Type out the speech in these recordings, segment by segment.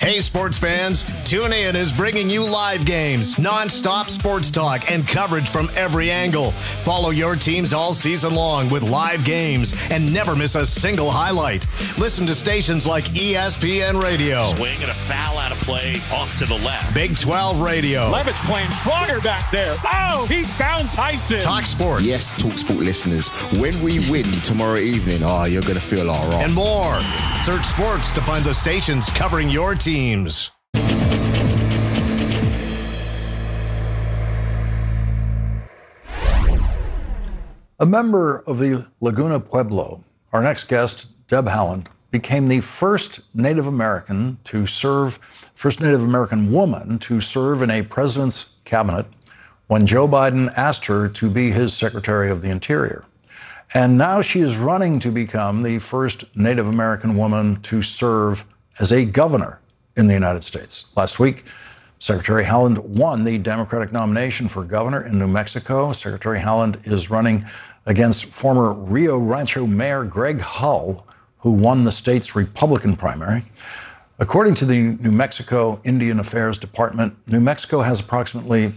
Hey, sports fans, TuneIn is bringing you live games, non-stop sports talk, and coverage from every angle. Follow your teams all season long with live games and never miss a single highlight. Listen to stations like ESPN Radio. Swing and a foul out of play off to the left. Big 12 Radio. Levitt's playing stronger back there. Oh, he found Tyson. Talk Sport. Yes, Talk Sport listeners, when we win tomorrow evening, you're going to feel all right. And more. Search sports to find the stations covering your teams. A member of the Laguna Pueblo, our next guest, Deb Haaland, became the first Native American woman to serve in a president's cabinet when Joe Biden asked her to be his Secretary of the Interior. And now she is running to become the first Native American woman to serve as a governor in the United States. Last week, Secretary Haaland won the Democratic nomination for governor in New Mexico. Secretary Haaland is running against former Rio Rancho Mayor Greg Hull, who won the state's Republican primary. According to the New Mexico Indian Affairs Department, New Mexico has approximately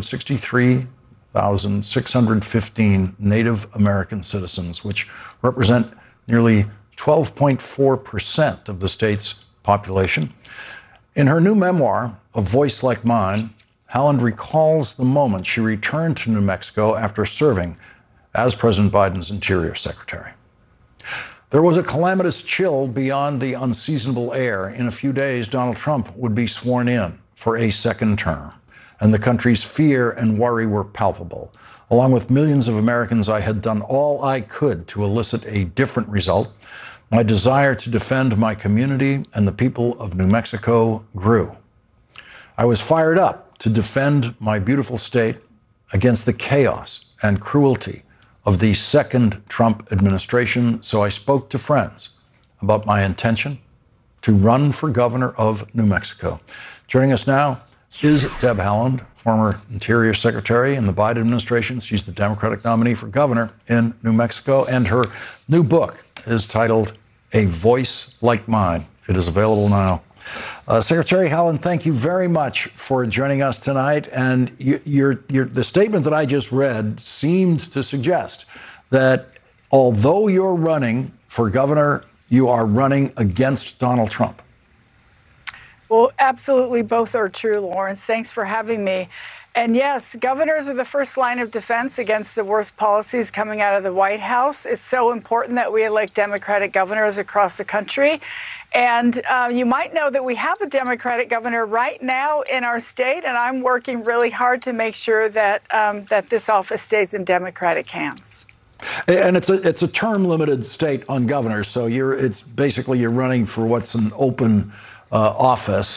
263,615 Native American citizens, which represent nearly 12.4% of the state's population. In her new memoir, A Voice Like Mine, Haaland recalls the moment she returned to New Mexico after serving as President Biden's Interior Secretary. There was a calamitous chill beyond the unseasonable air. In a few days, Donald Trump would be sworn in for a second term, and the country's fear and worry were palpable. Along with millions of Americans, I had done all I could to elicit a different result. My desire to defend my community and the people of New Mexico grew. I was fired up to defend my beautiful state against the chaos and cruelty of the second Trump administration, so I spoke to friends about my intention to run for governor of New Mexico. Joining us now is Deb Haaland, former Interior Secretary in the Biden administration. She's the Democratic nominee for governor in New Mexico, and her new book is titled A Voice Like Mine. It is available now. Secretary Haaland, thank you very much for joining us tonight. And the statement that I just read seemed to suggest that although you're running for governor, you are running against Donald Trump. Well, absolutely both are true, Lawrence. Thanks for having me. And yes, governors are the first line of defense against the worst policies coming out of the White House. It's so important that we elect Democratic governors across the country. And you might know that we have a Democratic governor right now in our state, and I'm working really hard to make sure that that this office stays in Democratic hands. And it's a term-limited state on governors, so it's basically you're running for what's an open office.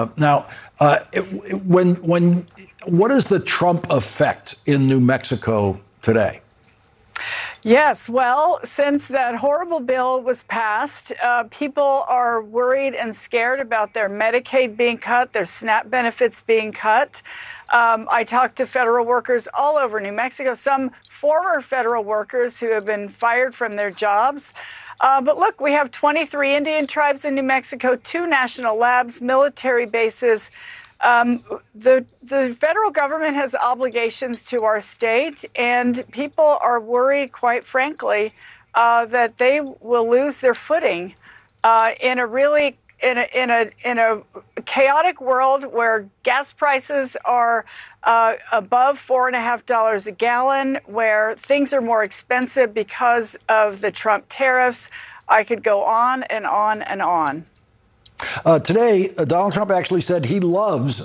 What is the Trump effect in New Mexico today? Yes, well, since that horrible bill was passed, people are worried and scared about their Medicaid being cut, their SNAP benefits being cut. I talked to federal workers all over New Mexico, some former federal workers who have been fired from their jobs. But look, we have 23 Indian tribes in New Mexico, 2 national labs, military bases. The federal government has obligations to our state, and people are worried, quite frankly, that they will lose their footing in a chaotic world where gas prices are above $4.50 a gallon, where things are more expensive because of the Trump tariffs. I could go on and on and on. Today, Donald Trump actually said he loves